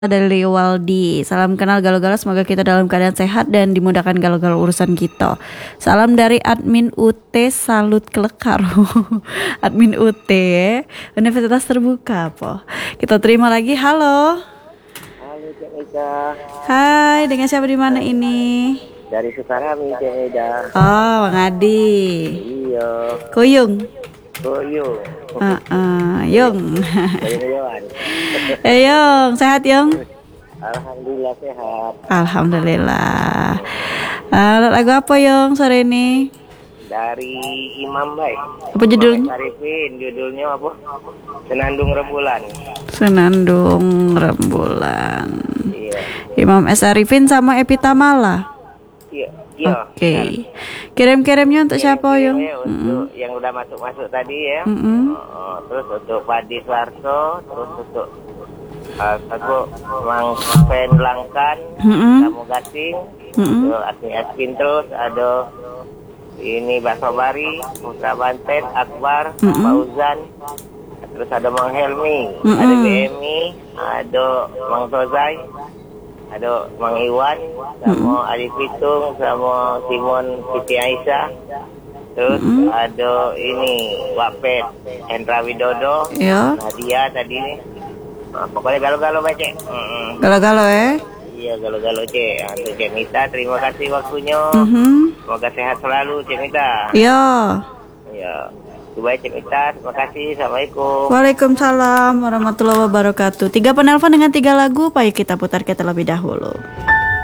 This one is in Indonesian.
Dari Waldi. Salam kenal galau-galau, semoga kita dalam keadaan sehat dan dimudahkan galau-galau urusan kita. Salam dari admin UT Salut Kelekaro. Admin UT Universitas Terbuka apa. Kita terima lagi. Halo. Halo Cik Ida. Hai, dengan siapa di mana ini? Dari Sukarami Cik Ida. Oh, Bang Adi. Iya. Kuyung. Koyo. Yung. Dari Dewan. Yung, sehat Yung? Alhamdulillah sehat. Alhamdulillah. Lagu apa Yung sore ini? Dari Imam Baik. Apa judulnya? Arifin, judulnya apa? Senandung Rembulan. Senandung Rembulan. Iya. Imam S. Arifin sama Epi Tamala. Iya. Oke. Kirim-kirimnya untuk siapa Yung? Ya, untuk yang udah masuk tadi ya. Terus untuk Padi Suarso, terus untuk aku Mang Pen Langkan, Kamu Gasing, Asmin terus ada ini Bakso Bari, Musa Banten, Akbar, Fauzan, terus ada Mang Helmi, ada BMI, ada Mang Tozai, ada Mang Iwan, sama Adi Pitung, sama Simon Siti Aisyah, terus ada ini Wapet, Hendra Widodo, Ya. Nadia tadi nih. Nah, pokoknya galau-galau baca. Galau-galau Iya galau-galau Cek. Untuk Cek Mita, terima kasih waktunya. Semoga sehat selalu Cek Mita. Ya. Iya. Baik Cek Mita, terima kasih. Assalamualaikum. Waalaikumsalam warahmatullahi wabarakatuh. 3 penelpon dengan 3 lagu, Pak, kita putar terlebih dahulu.